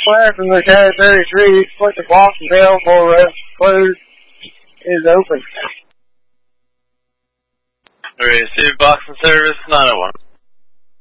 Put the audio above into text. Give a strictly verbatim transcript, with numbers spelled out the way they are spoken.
Fire from the Tower thirty-three, put the box available, rest closed, is open. Receive box and service nine oh one.